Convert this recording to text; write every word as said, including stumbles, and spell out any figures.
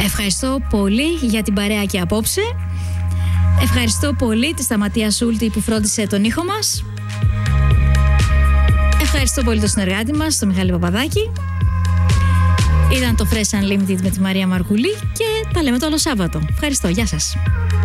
Ευχαριστώ πολύ για την παρέα και απόψε. Ευχαριστώ πολύ τη Σταματία Σούλτη που φρόντισε τον ήχο μας. Ευχαριστώ πολύ τον συνεργάτη μας, τον Μιχάλη Παπαδάκη. Ήταν το Fresh Unlimited με τη Μαρία Μαρκουλή και τα λέμε το άλλο Σάββατο. Ευχαριστώ, γεια σας.